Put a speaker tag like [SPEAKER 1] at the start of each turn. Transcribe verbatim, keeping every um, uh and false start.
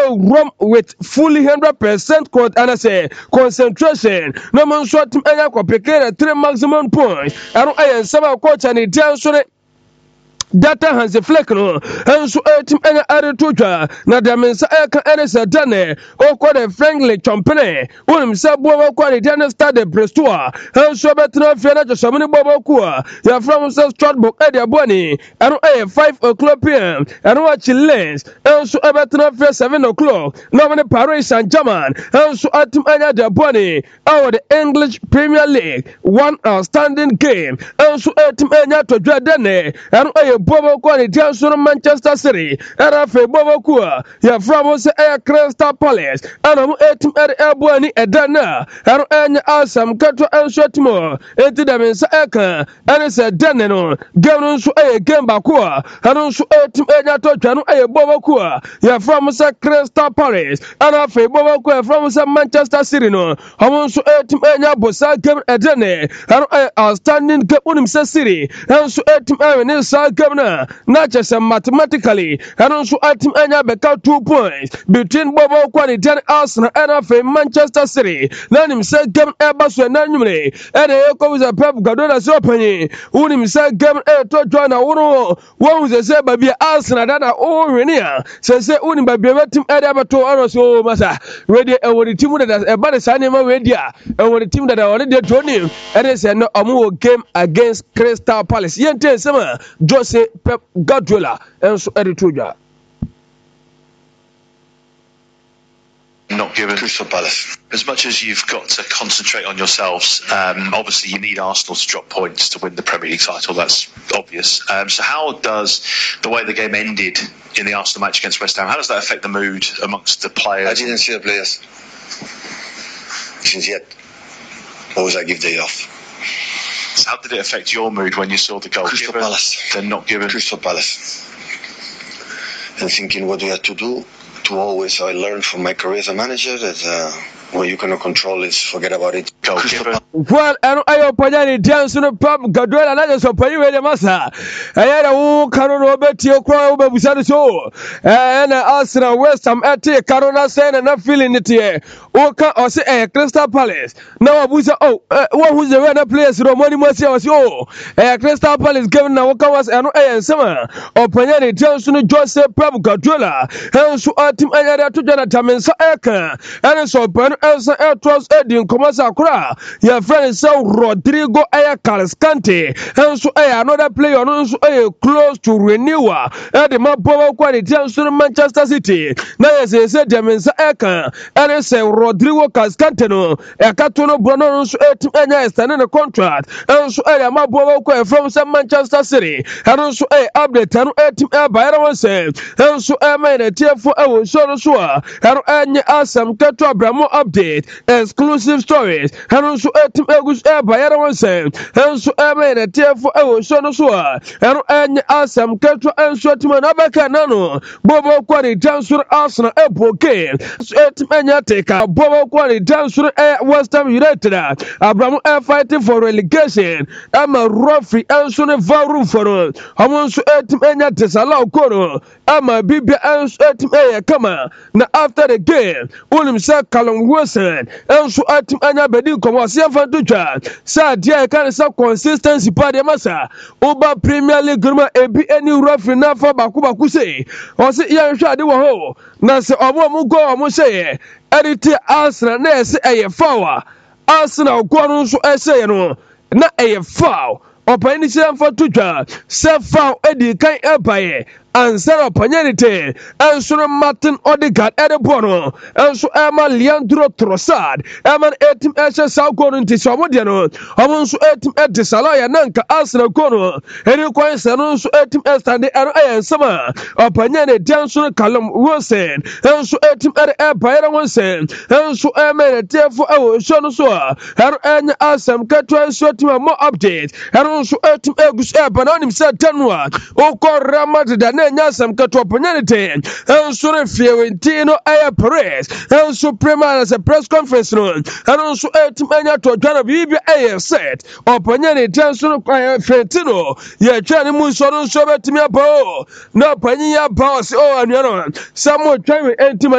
[SPEAKER 1] rom with fully one hundred percent con and I say concentration no man shot him anya ko pekere three maximum points aro ayen sama coach and it so data has a fleck no and so etim anya are toja na da mensa eka enesa dane o ko the friendly company unim se bo ko the dane start the prestoa and so betra fiana jo so many bobo ku ya from se Strasbourg e dia boni and e five o'clock p m and watch lens and so betra fi seven o'clock no many Paris Saint-Germain and so etim anya dia boni our the English Premier League one outstanding game and so etim anya to dane and e Bobo Kwani Tiansun Manchester City, and I feel Bobo Kua, ya from us a Crystal Palace, and I'm eating at Abuani at Dana, and any awesome country and shot more, into them in Saeka, and it's a Danano, Ganon to a Gambakua, and also eating at Tojan, a Bobo Kua, ya from us a Crystal Palace, and I feel Bobo Kua from us a Manchester City, no, I want to eat Mania Bosa Gam at Dane, and I outstanding Gapunim City, and so eating Iron inside Governor, not just mathematically, and also at him and Becca two points between Bobo Quality and Arsenal and of Manchester City. Let him say Gavin Airbus and annually, and the echo is a Pep Gadona's opening. Would him say Gavin Air to join a one who was a baby Arsenal that are all Renia. Says say Unim by Bevetim Adabato Oroso Massa, ready over the team that about the Sanima Radia, over the team that are already told him, and it's a no game against Crystal Palace. Yente Summer, Jose Pep Guardiola and so Erituja.
[SPEAKER 2] Not given Crystal Palace. As much as you've got to concentrate on yourselves, um, obviously you need Arsenal to drop points to win the Premier League title. That's obvious. Um, so how does the way the game ended in the Arsenal match against West Ham, how does that affect the mood amongst the players?
[SPEAKER 3] I didn't see the players since yet. Always I give day off.
[SPEAKER 2] So how did it affect your mood when you saw the goal?
[SPEAKER 3] Crystal
[SPEAKER 2] given,
[SPEAKER 3] Palace.
[SPEAKER 2] Then not given?
[SPEAKER 3] Crystal Palace. And thinking what we have to do to always, I learned from my career as a manager that uh, when you cannot control it, forget about it.
[SPEAKER 2] Goal given.
[SPEAKER 1] Well, and I open any dance in a pub, Gadola, and I just open you with the massa. I had a woo, Caron Robert, your crow, but we said it so. And Arsenal, West Ham, at the Carona Sen, and not feeling it here. Oka or say a Crystal Palace. Now, I was oh, what was the runner place? Romani Marcia was yo. A Crystal Palace given now, was an and summer. Open any dance in a Joseph Pub Gadola. And so at him, I had to Jonathan and Saeka. And so, Pen Elsa Air Trust Eddie in Commercial Cra. Your friend is so Rodrigo Aya Calescante. And so another player also close to renewal. And the Mapo quality to Manchester City. Now, as I said, James Eka. And I say Rodrigo Cascanteno. A Catono Bono is standing a contract. And so I am Mapo from some Manchester City. And also a update and a team by one say. And so I made a tier for our solo sure. And I ask some Cato Bramo update. Exclusive stories. And also a team Agus air by one say. And so I made a tier for our solo sure. And I ask some Cato and Shotman Abaka Nano. Bobo Quani Johnson Arsenal a bouquet. So Mania take a Bobo Quani Johnson at West Ham United. Abraham air fighting for relegation. I'm a Ruffy and Sonny Varu for I want to eat Mania Tesala Koro. I'm a Bibi and eat Maya Kama. Now after the game, William said Callum Wilson and so at Mania Bedi come was here for Duja. Sad, yeah, can some consistency party massa. Oba Premier League Gurma A B any Ruffy now for Bakuba Kuse. Or say, yeah, shadi waho. Nasa Omo Mugo Mose. Edit Arsenal, Ness a foul. Arsenal, Guanu, so I say, no, not a foul. Or Penny for Tuja. Self foul Eddie Kai Empire. And Sarah Panyanite, and Sir Martin Odegaard at the Bono, and so Emma Leandro Trossard, Emma Etim Asha South Gordon to Samodiano, Amonso Etim at the Salaya Nanka Arsenal Gono, and you quite Sanonso Etim Estande and I and Summer, or Panyane Johnson Callum Wilson, and so Etim at the Empire Wilson, and so Emma at Therefore our Shonosoa, and Assam Catran Sotima more updates, and also Etim Agus App and on himself Tanwa, O Coramata. Nyasam Catopinity, and so Fiorentino Aya Perez, and so Prima as a press conference room, and also eight mania to Jana Bibi Aya set, or Panani Johnson Fiorentino, Ya Johnny Muson, so to me a bow, no Pania boss, oh, and you know, someone trying to